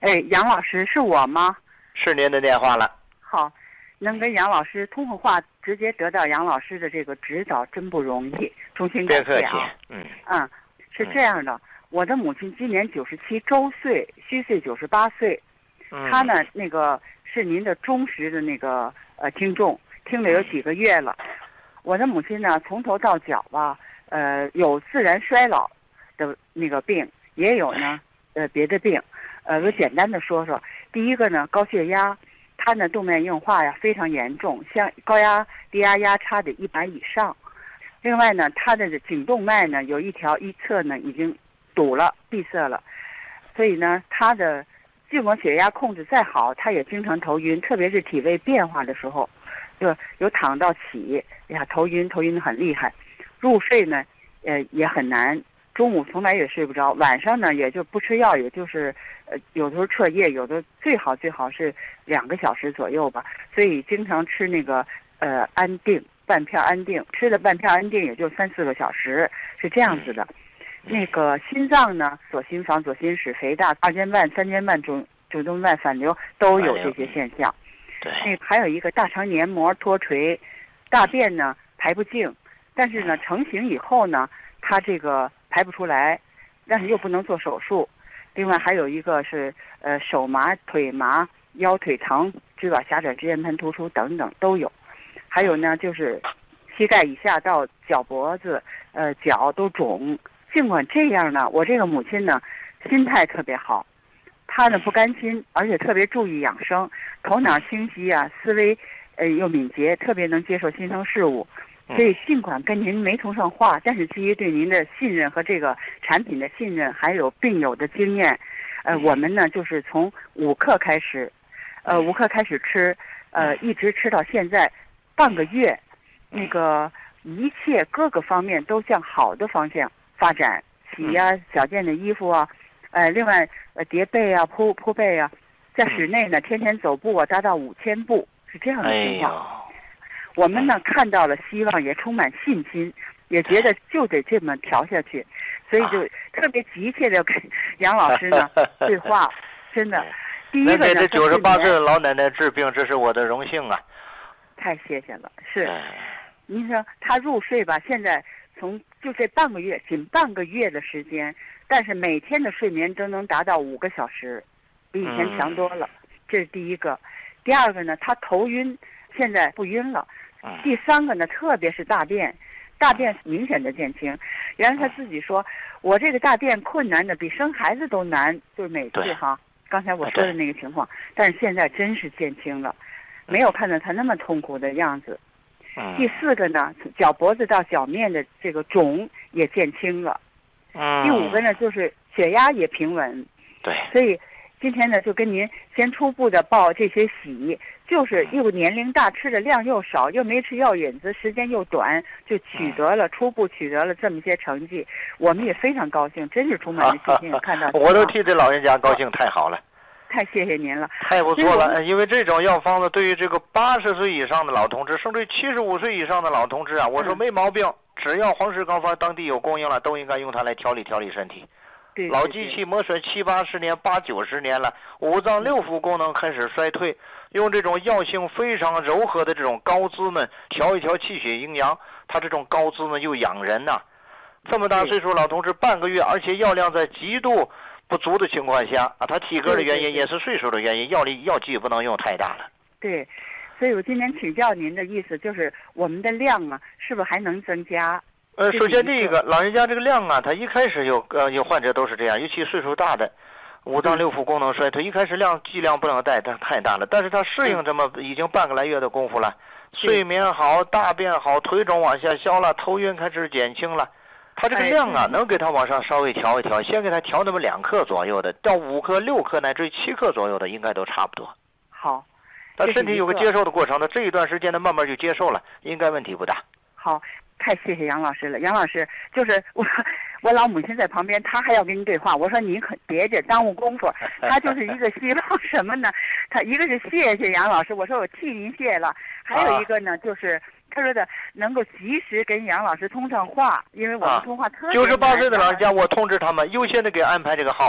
哎，杨老师是我吗？ 是您的电话了。 好，能跟杨老师通过话直接得到杨老师的这个指导，真不容易，衷心感谢啊。 别客气，嗯嗯，是这样的，嗯、我的母亲今年九十七周岁，虚岁九十八岁， 嗯、 她呢那个是您的忠实的那个呃听众，听了有几个月了。我的母亲呢，从头到脚吧，呃，有自然衰老的那个病，也有呢呃别的病。呃，我简单的说说，第一个呢，高血压，它呢动脉硬化呀非常严重，像高压低压压差的一百以上。另外呢，它的颈动脉呢有一条一侧呢已经堵了，闭塞了，所以呢，它的尽管血压控制再好，它也经常头晕，特别是体位变化的时候，就有躺到起，哎呀，头晕头晕的很厉害，入睡呢，呃也很难。中午从来也睡不着，晚上呢也就不吃药，也就是呃有的时候彻夜，有的最好最好是两个小时左右吧，所以经常吃那个呃安定半片安定，吃的半片安定也就三四个小时，是这样子的。那个心脏呢，左心房、左心室肥大、二尖瓣、三尖瓣主主动脉反流都有这些现象。 对。 那还有一个大肠黏膜脱垂，大便呢排不净，但是呢成型以后呢，它这个排不出来，但是又不能做手术。另外还有一个是呃手麻、腿麻、腰腿疼、椎管狭窄、支架盘突出等等都有。还有呢就是膝盖以下到脚脖子、呃脚都肿。尽管这样呢，我这个母亲呢心态特别好，她呢不甘心，而且特别注意养生，头脑清晰啊，思维呃又敏捷，特别能接受新生事物。所以尽管跟您没通上话，但是基于对您的信任和这个产品的信任，还有病友的经验，呃，我们呢就是从五克开始，呃，五克开始吃，呃，一直吃到现在半个月，那个一切各个方面都向好的方向发展，洗呀、啊、小件的衣服啊，呃，另外呃叠被啊、铺铺被啊，在室内呢天天走步啊，达到五千步，是这样的情况。哎我们呢看到了希望，也充满信心，也觉得就得这么调下去，所以就特别急切的跟杨老师呢对话，真的。第一个呢， 能给这九十八岁的老奶奶治病，这是我的荣幸啊！ 太谢谢了，是。您说她入睡吧，现在从就这半个月，仅半个月的时间，但是每天的睡眠都能达到五个小时，比以前强多了。嗯、这是第一个。第二个呢，她头晕，现在不晕了。第三个呢，特别是大便，大便明显的减轻。原来他自己说，我这个大便困难的比生孩子都难，就是每次哈，刚才我说的那个情况，但是现在真是减轻了，没有看到他那么痛苦的样子。第四个呢，脚脖子到脚面的这个肿也减轻了。第五个呢，就是血压也平稳。 对， 所以今天呢，就跟您先初步的报这些喜。就是又年龄大，吃的量又少，又没吃药引子，时间又短，就取得了初步取得了这么些成绩，我们也非常高兴，真是充满了信心。看到我都替这老人家高兴，太好了， 太谢谢您了， 太不错了。因为这种药方子对于这个八十岁以上的老同志，甚至七十五岁以上的老同志啊，我说没毛病，只要黄石膏方当地有供应了，都应该用它来调理调理身体。 对对对， 老机器磨损七八十年、八九十年了，五脏六腑功能开始衰退。用这种药性非常柔和的这种膏滋呢，调一调气血阴阳，它这种膏滋呢又养人呐、啊。这么大岁数老同志半个月，而且药量在极度不足的情况下啊，他体格的原因也是岁数的原因，药力药剂不能用太大了。 对，所以我今天请教您的意思就是我们的量啊，是不是还能增加？ 呃，首先第一个，老人家这个量啊，他一开始有呃有患者都是这样，尤其岁数大的。五脏六腑功能衰退，一开始量剂量不能带，但太大了。但是他适应这么已经半个来月的功夫了，睡眠好，大便好，腿肿往下消了，头晕开始减轻了。他这个量啊，能给他往上稍微调一调，先给他调那么两克左右的，到五克、六克乃至七克左右的，应该都差不多。 好， 他身体有个接受的过程的，这一段时间呢，慢慢就接受了，应该问题不大。 好，太谢谢杨老师了。杨老师就是我。我老母亲在旁边，她还要跟您对话。我说您可别介，耽误功夫。她就是一个希望什么呢？她一个是谢谢杨老师，我说我替您谢了。还有一个呢，就是她说的能够及时跟杨老师通上话，因为我们通话特别难。 九十八岁的老人家，我通知他们优先的给安排这个号。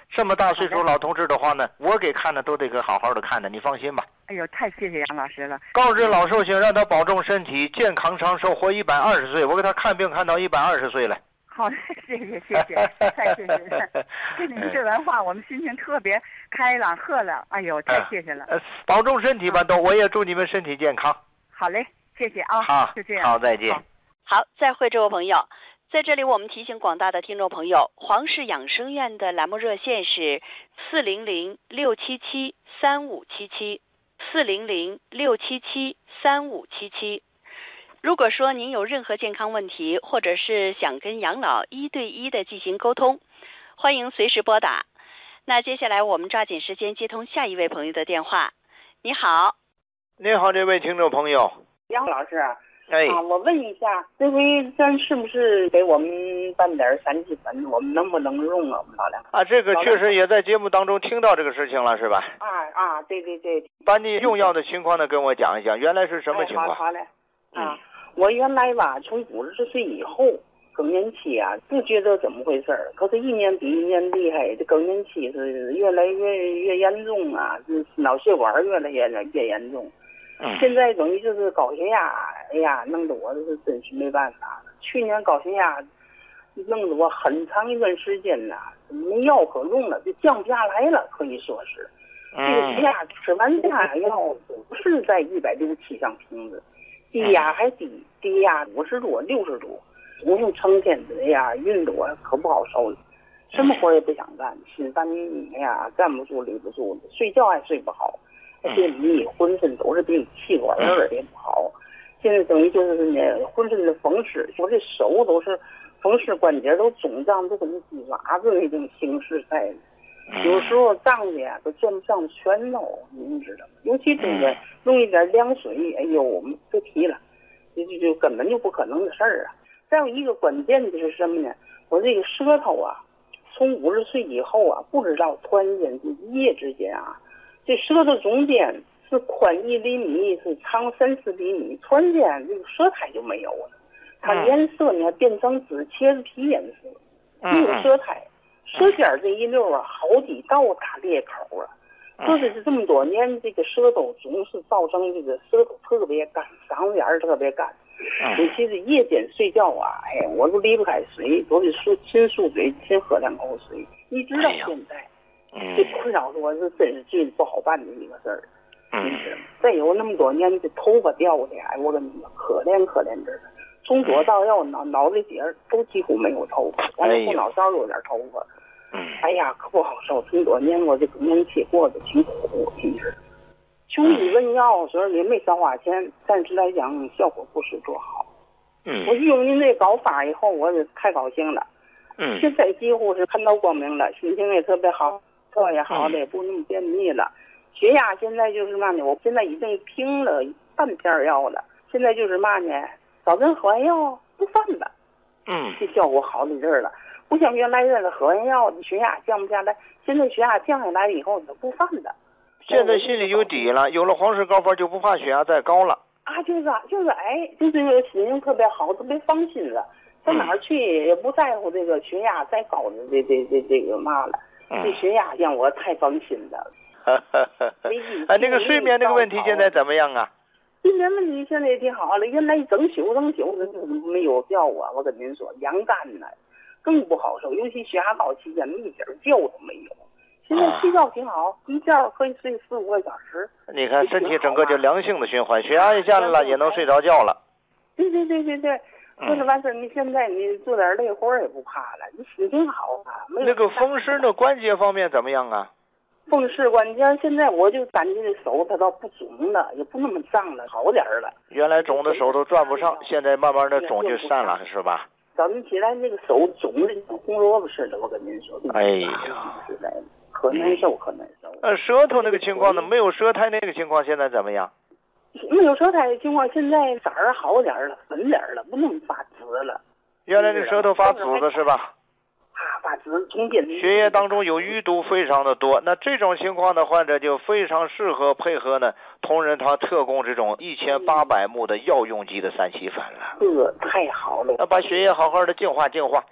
这么大岁数老同志的话呢，我给看的都得给好好的看的，你放心吧。 哎呦，太谢谢杨老师了！ 高知老寿星，让他保重身体，健康长寿，活一百二十岁。我给他看病看到一百二十岁了。 好，谢谢谢谢，太谢谢了！跟您说完话，我们心情特别开朗赫朗。哎呦，太谢谢了！ 呃，保重身体吧，都，我也祝你们身体健康。 好嘞，谢谢啊。 好， 就这样。 好，再见。 好，好，再会，这位朋友。在这里，我们提醒广大的听众朋友，黄氏养生院的栏目热线是四零零六七七三五七七，四零零六七七三五七七。如果说您有任何健康问题，或者是想跟杨老一对一的进行沟通，欢迎随时拨打。那接下来我们抓紧时间接通下一位朋友的电话。你好。 你好，这位听众朋友。 杨老师。 哎， 啊，我问一下，这回咱是不是给我们办点三七粉？我们能不能用啊？我们老两啊，这个确实也在节目当中听到这个事情了，是吧？ 啊啊，对对对。 把你用药的情况呢，跟我讲一讲，原来是什么情况？ 哎、好好嘞。啊，嗯、我原来吧，从五十岁以后更年期啊，不觉得怎么回事儿，可是一年比一年厉害，这更年期是越来越越严重啊，这脑血管越来越越严重。现在等于就是高血压，哎呀，弄得我这是真是没办法了。去年高血压弄得我很长一段时间呐、啊，没药可用了，就降不下来了，可以说是。这个血压吃完降压药不是在一百六七上平的，低压还低，低压五十多、六十多，总是成天的，哎呀，晕得我可不好受了，什么活也不想干，心烦，哎呀，站不住、立不住的，睡觉还睡不好。便秘，浑身都是病，气管儿也不好。现在等于就是呢，浑身的风湿，我这手都是风湿关节都肿胀，都跟鸡娃子那种形式在。有时候胀的呀，都攥不上拳头，您知道吗？尤其这个弄一点凉水，哎呦，我们别提了，就就就根本就不可能的事儿啊。再有一个关键的是什么呢？我这个舌头啊，从五十岁以后啊，不知道突然间就一夜之间啊。这舌头中间是宽一厘米，是长三四厘米，突然间这个舌苔就没有了，它颜色呢变成紫茄子皮颜色，没有舌苔，舌尖这一溜啊，好几道大裂口啊。说是这么多年，这个舌头总是造成这个舌头特别干，嗓子眼儿特别干。尤其是夜间睡觉啊，哎，我都离不开水，都得漱勤漱嘴，勤喝两口水，一直到现在。这困扰我是真是最不好办的一个事儿，嗯，再有那么多年这头发掉的，哎，我跟你说可怜可怜着呢，从左到右脑脑袋顶都几乎没有头发，完了后脑勺有点头发，嗯，哎呀可不好受，这么多年我这更年期过得挺苦，真是。穷医问药时候也没少花钱，暂时来讲效果不是多好。嗯，我用您这搞法以后，我就太高兴了。嗯，现在几乎是看到光明了，心情也特别好。这也好的，也不那么便秘了。血压现在就是嘛呢，我现在已经停了半片药了。现在就是嘛呢，早晨喝完药不犯了。嗯，这效果好在这儿了。不像原来这个喝完药血压降不下来，现在血压降下来以后它不犯了。 现在心里有底了，有了黄氏高法就不怕血压再高了。 啊，就是啊，就是哎，就是心情特别好，特别放心了。到哪儿去也不在乎这个血压再高的这这这这个嘛了。这血压让我太放心了。 啊，那个睡眠那个问题现在怎么样啊？ 睡眠问题现在也挺好了，原来整宿整宿的没有觉啊，我跟您说，养肝呢更不好受，尤其血压高期间一点觉都没有。现在睡觉挺好，一觉可以睡四五个小时。 你看身体整个就良性的循环，血压一下来了也能睡着觉了。 对对对对对。说是完事，你现在你做点累活也不怕了，你心情好啊。 那个风湿的关节方面怎么样啊？ 风湿关节现在我就感觉这手它倒不肿了，也不那么胀了，好点了。 原来肿的手都转不上，现在慢慢的肿就散了，是吧？ 早晨起来那个手肿的跟红萝卜似的，我跟您说。 哎呀， 实在的可难受，可难受。 呃，舌头那个情况呢？没有舌苔那个情况，现在怎么样？ 没有舌苔的情况，现在色儿好点了，粉点了，不那么发紫了。 原来这舌头发紫的是吧？ 啊，发紫，中间血液当中有淤毒非常的多，那这种情况的患者就非常适合配合呢同仁堂特供这种一千八百目的药用级的三七粉了。 这个太好了。 那把血液好好的净化净化，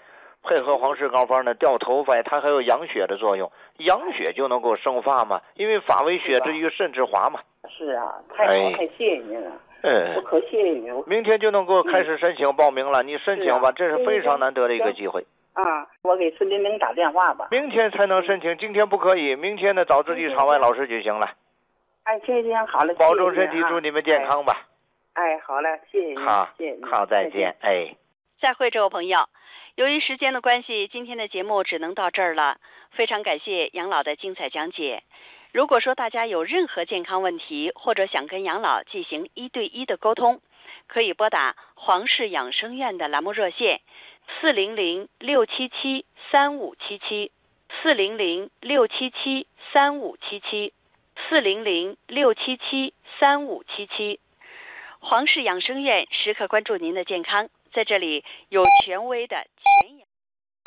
配合黄氏膏方呢，掉头发，它还有养血的作用，养血就能够生发嘛，因为发为血之于肾之华嘛。 是啊，太好， 哎、 太谢谢您了。 嗯， 我可谢谢您。 明天就能够开始申请报名了，你申请吧， 是啊、 这是非常难得的一个机会。 啊，我给孙林明打电话吧。 明天才能申请，今天不可以，明天呢找自己场外老师就行了。 哎，行行，好了， 保重身体，祝你们健康吧。 哎，好了，谢谢您。 好， 谢谢您， 好，再见。哎， 再会，这位朋友。由于时间的关系，今天的节目只能到这儿了。非常感谢杨老的精彩讲解。如果说大家有任何健康问题，或者想跟杨老进行一对一的沟通，可以拨打黄氏养生院的栏目热线四零零六七七三五七七四零零六七七三五七七四零零六七七三五七七。黄氏养生院时刻关注您的健康，在这里有权威的全养。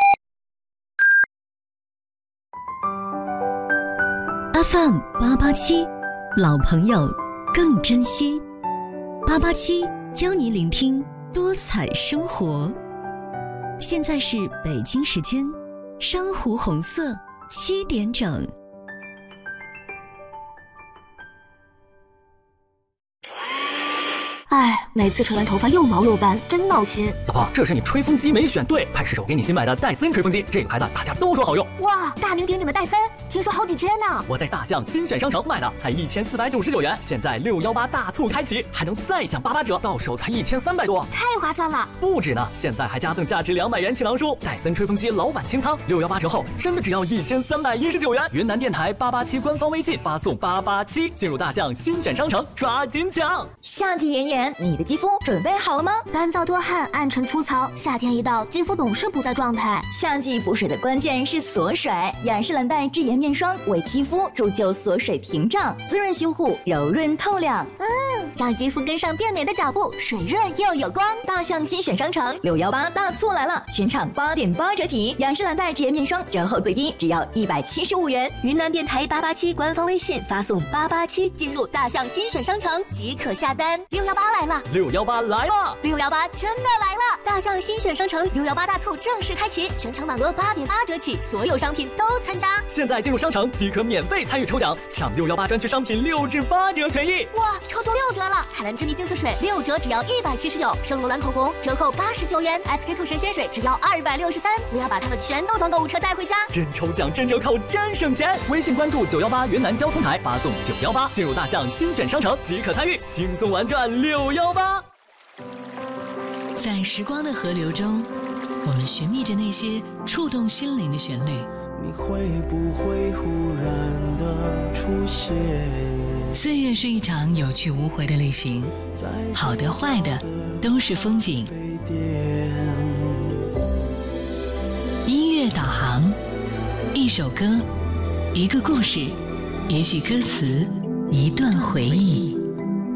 F M 八八七，老朋友更珍惜。八八七教你聆听多彩生活。现在是北京时间珊瑚红色七点整。 哎，每次吹完头发又毛又干，真闹心。 老婆，这是你吹风机没选对，派试手给你新买的戴森吹风机，这个牌子大家都说好用。 哇，大名鼎鼎的戴森，听说好几千呢。 我在大象新选商城买的，才一千四百九十九元，现在六幺八大促开启，还能再享八八折，到手才一千三百多， 太划算了。 不止呢，现在还加赠价值两百元气囊书，戴森吹风机老板清仓，六幺八折后真的只要一千三百一十九元。云南电台八八七官方微信发送八八七，进入大象新选商城，抓紧抢。 夏季炎炎，你的肌肤准备好了吗？干燥多汗，暗沉粗糙，夏天一到，肌肤总是不在状态。 夏季补水的关键是锁水，雅诗兰黛智妍面霜为肌肤铸就锁水屏障，滋润修护，柔润透亮。 嗯，让肌肤跟上变美的脚步，水润又有光。 大象新选商城六幺八大促来了，全场八点八折起，雅诗兰黛智妍面霜折后最低只要一百七十五元。 云南电台八八七官方微信发送八八七进入大象新选商城即可下单。六幺八来了。 六幺八来了！ 六幺八真的来了！大象新选商城六幺八大促正式开启，全场满额八点八折起，所有商品都参加。 现在进入商城即可免费参与抽奖，抢六幺八专区商品六至八折权益。 哇，抽中六折了！海蓝之谜净色水六折只要一百七十九，圣罗兰口红折扣八十九元 ，S K two 神仙水只要二百六十三。我要把它们全都从购物车带回家。 真抽奖，真折扣，真省钱！微信关注九幺八云南交通台，发送九幺八进入大象新选商城即可参与，轻松玩转六幺八。 在时光的河流中，我们寻觅着那些触动心灵的旋律。 你会不会忽然的出现？ 岁月是一场有去无回的旅行，好的坏的都是风景。音乐导航，一首歌，一个故事，也许歌词，一段回忆。